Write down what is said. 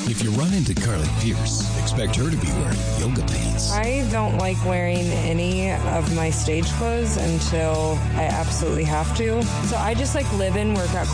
If you run into Carly Pierce, expect her to be wearing yoga pants. I don't like wearing any of my stage clothes until I absolutely have to. So I just live in, work out